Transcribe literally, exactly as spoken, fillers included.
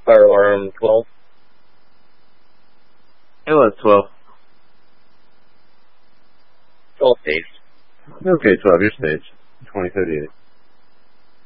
Fire alarm twelve. Ambulance twelve. twelve staged. Okay, twelve, you're staged. twenty thirty-eight.